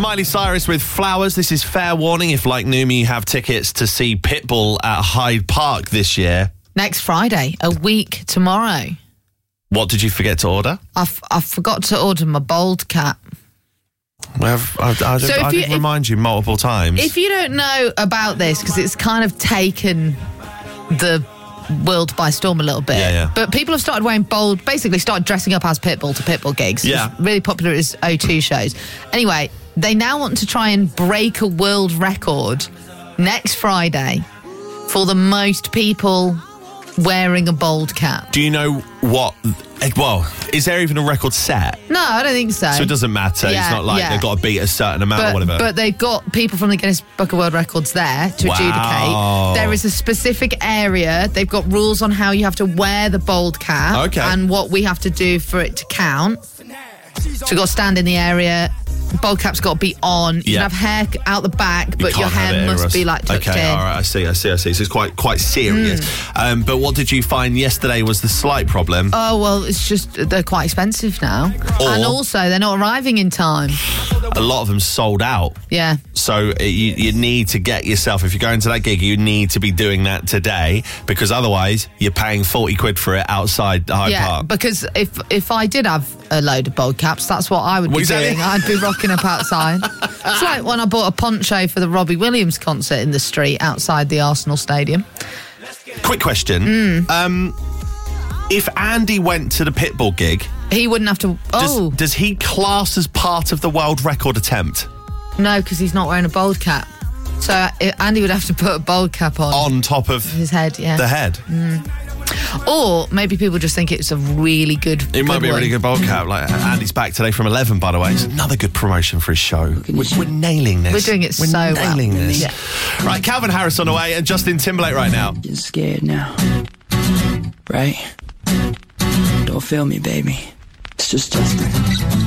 Miley Cyrus with Flowers. This is Fair Warning. If, like Numi, you have tickets to see Pitbull at Hyde Park this year. Next Friday, a week tomorrow. What did you forget to order? I forgot to order my bold cap. Well, I did remind you multiple times. If you don't know about this, because it's kind of taken the world by storm a little bit. Yeah. But people have started wearing bold, basically started dressing up as Pitbull to Pitbull gigs. Yeah. It's really popular at his O2 shows. Anyway, they now want to try and break a world record next Friday for the most people wearing a bold cap. Do you know what? Well, is there even a record set? No, I don't think so. So it doesn't matter. It's not like they've got to beat a certain amount or whatever. But they've got people from the Guinness Book of World Records there to adjudicate. There is a specific area. They've got rules on how you have to wear the bold cap and what we have to do for it to count. So you've got to stand in the area. Bold cap's got to be on. You can have hair out the back, but your hair must be like tucked in. All right, I see. So it's quite serious. But what did you find yesterday was the slight problem? Oh, well, it's just they're quite expensive now. And also, they're not arriving in time. A lot of them sold out. Yeah. So you need to get yourself, if you're going to that gig, you need to be doing that today, because otherwise you're paying 40 quid for it outside Hyde Park. Because if I did have a load of bold caps, that's what I would be doing. I'd be rocking up outside. It's like when I bought a poncho for the Robbie Williams concert in the street outside the Arsenal Stadium. Quick question. If Andy went to the Pitbull gig, he wouldn't have to... Does he class as part of the world record attempt? No, because he's not wearing a bold cap. So Andy would have to put a bold cap on top of his head, the head. Or maybe people just think it's a really good It might be a really good bold cap. Like Andy's back today from 11, by the way. It's another good promotion for his show. We're nailing this. We're doing it so well. We're nailing this. Yeah. Right, Calvin Harris on the way and Justin Timberlake right now. Getting scared now. Right? Don't feel me, baby. It's just Justin.